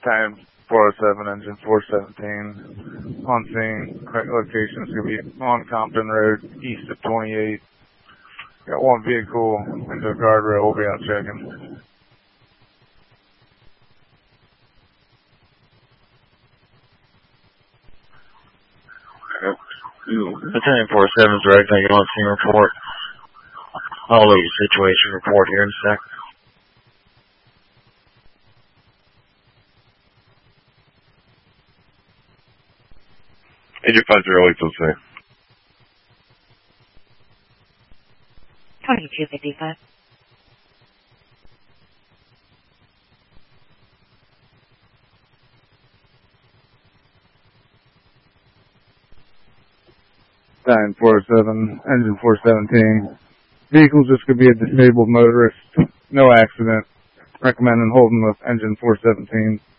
Time 407, engine 417. On scene, correct location is going to be on Compton Road, east of 28. Got one vehicle into a guardrail. We'll be out checking. Lieutenant 47's direct. I get on scene report. I'll leave the situation report here in a sec. Agent 50, let's say. 2255. Time 407, engine 417. Vehicle's just going to be a disabled motorist. No accident. Recommending holding with engine 417.